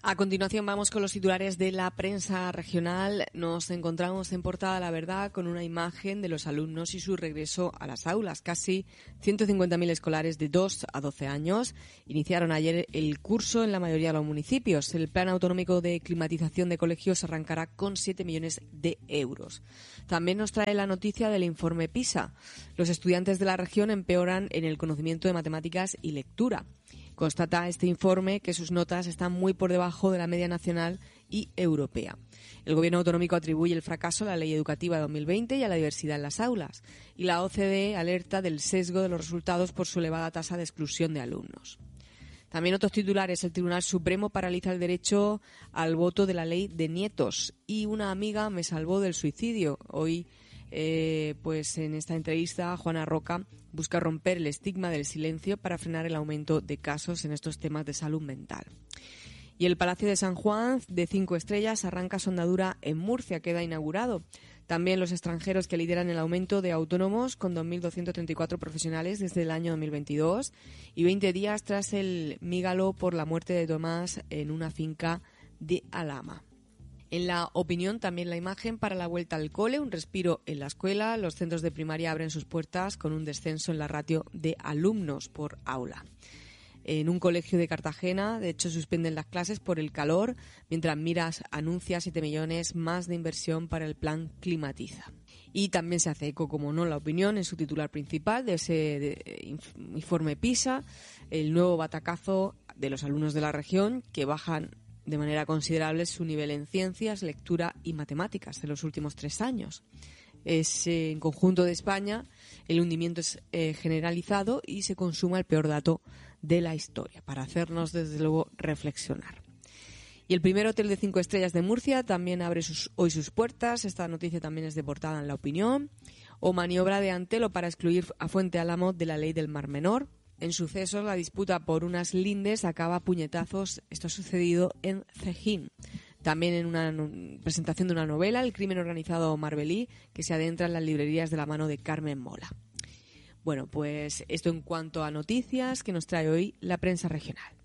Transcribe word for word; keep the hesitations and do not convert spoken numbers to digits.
A continuación vamos con los titulares de la prensa regional. Nos encontramos en portada La Verdad con una imagen de los alumnos y su regreso a las aulas. Casi ciento cincuenta mil escolares de dos a doce años iniciaron ayer el curso en la mayoría de los municipios. El Plan Autonómico de Climatización de Colegios arrancará con siete millones de euros. También nos trae la noticia del informe PISA. Los estudiantes de la región empeoran en el conocimiento de matemáticas y lectura. Constata este informe que sus notas están muy por debajo de la media nacional y europea. El Gobierno autonómico atribuye el fracaso a la Ley Educativa dos mil veinte y a la diversidad en las aulas. Y la O C D E alerta del sesgo de los resultados por su elevada tasa de exclusión de alumnos. También otros titulares. El Tribunal Supremo paraliza el derecho al voto de la ley de nietos. Y una amiga me salvó del suicidio. Hoy, eh, pues en esta entrevista, Juana Roca busca romper el estigma del silencio para frenar el aumento de casos en estos temas de salud mental. Y el Palacio de San Juan, de cinco estrellas, arranca su andadura en Murcia, queda inaugurado. También los extranjeros que lideran el aumento de autónomos, con dos mil doscientos treinta y cuatro profesionales desde el año dos mil veintidós y veinte días tras el mígalo por la muerte de Tomás en una finca de Alhama. En La Opinión también la imagen para la vuelta al cole, un respiro en la escuela. Los centros de primaria abren sus puertas con un descenso en la ratio de alumnos por aula. En un colegio de Cartagena, de hecho, suspenden las clases por el calor, mientras Miras anuncia siete millones más de inversión para el plan Climatiza. Y también se hace eco, como no, La Opinión en su titular principal de ese de, informe PISA, el nuevo batacazo de los alumnos de la región que bajan de manera considerable su nivel en ciencias, lectura y matemáticas en los últimos tres años. Es eh, en conjunto de España, el hundimiento es eh, generalizado y se consuma el peor dato de la historia, para hacernos desde luego reflexionar. Y el primer hotel de cinco estrellas de Murcia también abre sus, hoy sus puertas. Esta noticia también es de portada en La Opinión. O maniobra de Antelo para excluir a Fuente Álamo de la ley del Mar Menor. En sucesos, la disputa por unas lindes acaba a puñetazos. Esto ha sucedido en Cejín. También en una no- presentación de una novela, El crimen organizado marbelí, que se adentra en las librerías de la mano de Carmen Mola. Bueno, pues esto en cuanto a noticias que nos trae hoy la prensa regional.